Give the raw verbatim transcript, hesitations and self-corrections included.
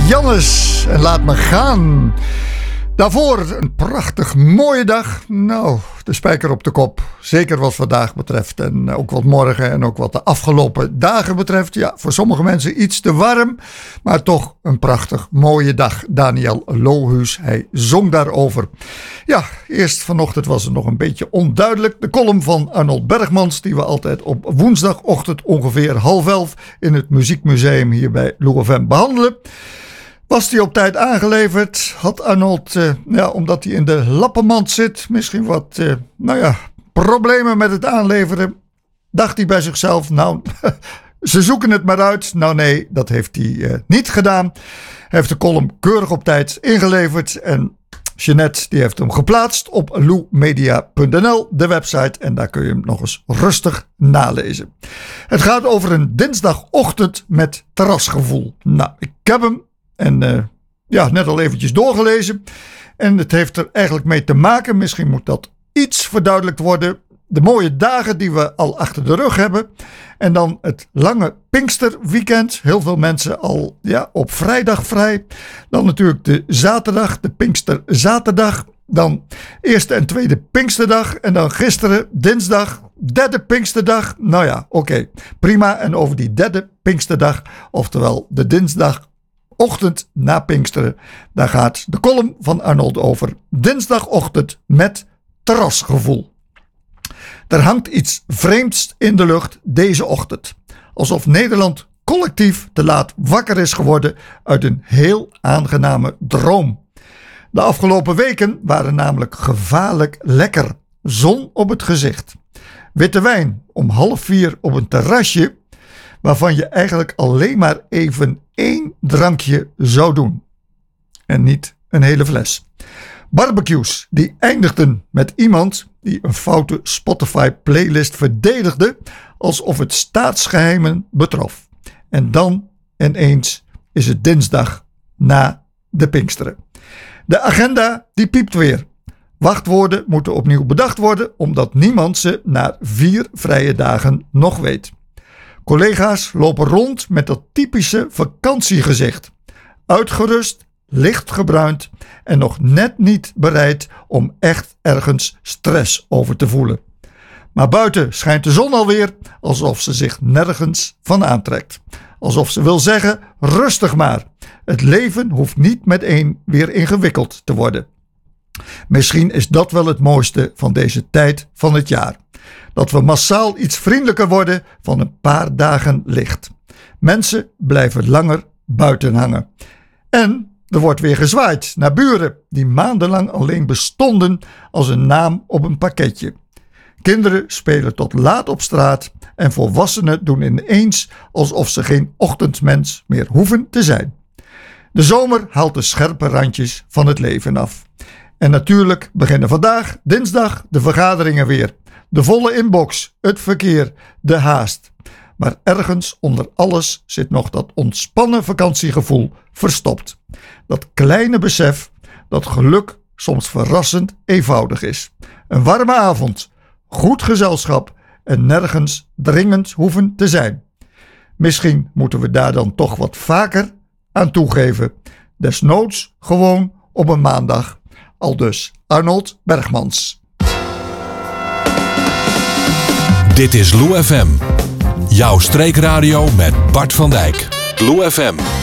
Jannes en Laat Me Gaan. Daarvoor een prachtig mooie dag. Nou, de spijker op de kop. Zeker wat vandaag betreft. En ook wat morgen en ook wat de afgelopen dagen betreft. Ja, voor sommige mensen iets te warm. Maar toch een prachtig mooie dag. Daniel Lohuus, hij zong daarover. Ja, eerst vanochtend was het nog een beetje onduidelijk. De column van Arnold Bergmans, die we altijd op woensdagochtend ongeveer half elf in het Muziekmuseum hier bij Lou F M behandelen. Was die op tijd aangeleverd, had Arnold, uh, ja, omdat hij in de lappenmand zit, misschien wat, uh, nou ja, problemen met het aanleveren. Dacht hij bij zichzelf, nou, ze zoeken het maar uit. Nou nee, dat heeft hij uh, niet gedaan. Hij heeft de column keurig op tijd ingeleverd en Jeanette die heeft hem geplaatst op lou media punt n l, de website, en daar kun je hem nog eens rustig nalezen. Het gaat over een dinsdagochtend met terrasgevoel. Nou, ik heb hem en uh, ja, net al eventjes doorgelezen. En het heeft er eigenlijk mee te maken, misschien moet dat iets verduidelijkt worden. De mooie dagen die we al achter de rug hebben. En dan het lange Pinksterweekend. Heel veel mensen al ja, op vrijdag vrij. Dan natuurlijk de zaterdag, de Pinksterzaterdag. Dan eerste en tweede Pinksterdag. En dan gisteren, dinsdag, derde Pinksterdag. Nou ja, oké, okay, prima. En over die derde Pinksterdag, oftewel de dinsdagochtend na Pinksteren, daar gaat de column van Arnold over. Dinsdagochtend met terrasgevoel. Er hangt iets vreemds in de lucht deze ochtend. Alsof Nederland collectief te laat wakker is geworden uit een heel aangename droom. De afgelopen weken waren namelijk gevaarlijk lekker. Zon op het gezicht. Witte wijn om half vier op een terrasje, waarvan je eigenlijk alleen maar even één drankje zou doen. En niet een hele fles. Barbecues die eindigden met iemand die een foute Spotify-playlist verdedigde alsof het staatsgeheimen betrof. En dan ineens is het dinsdag na de Pinksteren. De agenda die piept weer. Wachtwoorden moeten opnieuw bedacht worden omdat niemand ze na vier vrije dagen nog weet. Collega's lopen rond met dat typische vakantiegezicht. Uitgerust, licht gebruind en nog net niet bereid om echt ergens stress over te voelen. Maar buiten schijnt de zon alweer alsof ze zich nergens van aantrekt. Alsof ze wil zeggen, rustig maar. Het leven hoeft niet meteen weer ingewikkeld te worden. Misschien is dat wel het mooiste van deze tijd van het jaar. Dat we massaal iets vriendelijker worden van een paar dagen licht. Mensen blijven langer buiten hangen. En er wordt weer gezwaaid naar buren die maandenlang alleen bestonden als een naam op een pakketje. Kinderen spelen tot laat op straat en volwassenen doen ineens alsof ze geen ochtendmens meer hoeven te zijn. De zomer haalt de scherpe randjes van het leven af. En natuurlijk beginnen vandaag, dinsdag, de vergaderingen weer. De volle inbox, het verkeer, de haast. Maar ergens onder alles zit nog dat ontspannen vakantiegevoel verstopt. Dat kleine besef dat geluk soms verrassend eenvoudig is. Een warme avond, goed gezelschap en nergens dringend hoeven te zijn. Misschien moeten we daar dan toch wat vaker aan toegeven. Desnoods gewoon op een maandag. Aldus Arnold Bergmans. Dit is Lou F M. Jouw streekradio met Bart van Dijk. Lou F M.